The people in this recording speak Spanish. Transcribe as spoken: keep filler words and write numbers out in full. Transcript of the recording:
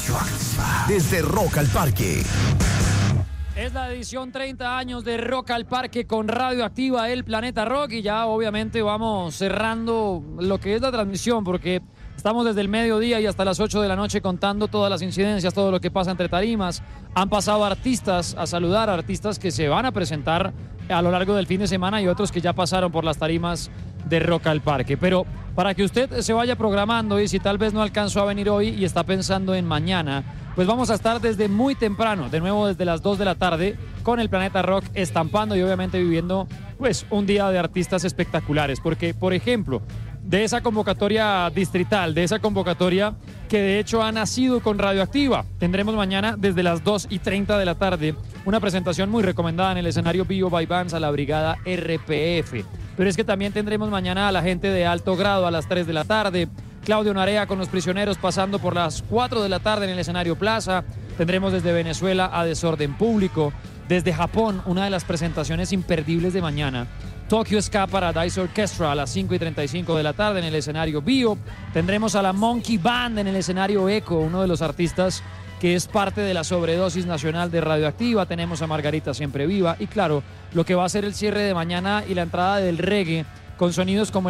Radioactiva. Desde Rock al Parque. Es la edición treinta años de Rock al Parque con Radioactiva, el Planeta Rock. Y ya obviamente vamos cerrando lo que es la transmisión, porque estamos desde el mediodía y hasta las ocho de la noche contando todas las incidencias, todo lo que pasa entre tarimas. Han pasado artistas a saludar, artistas que se van a presentar a lo largo del fin de semana y otros que ya pasaron por las tarimas de Rock al Parque. Pero para que usted se vaya programando, y si tal vez no alcanzó a venir hoy y está pensando en mañana, pues vamos a estar desde muy temprano, de nuevo desde las dos de la tarde, con el Planeta Rock estampando y obviamente viviendo pues un día de artistas espectaculares. Porque, por ejemplo, de esa convocatoria distrital, de esa convocatoria que de hecho ha nacido con Radioactiva, tendremos mañana desde las dos y treinta de la tarde una presentación muy recomendada en el escenario Bio by Bands a la brigada R P F. Pero es que también tendremos mañana a la gente de Alto Grado a las tres de la tarde, Claudio Narea con Los Prisioneros pasando por las cuatro de la tarde en el escenario Plaza. Tendremos desde Venezuela a Desorden Público, desde Japón una de las presentaciones imperdibles de mañana, Tokyo Ska Paradise Orchestra a las cinco y treinta y cinco de la tarde en el escenario Bio. Tendremos a la Monkey Band en el escenario Eco, uno de los artistas que es parte de la sobredosis nacional de Radioactiva. Tenemos a Margarita Siempre Viva y claro, lo que va a ser el cierre de mañana y la entrada del reggae con sonidos como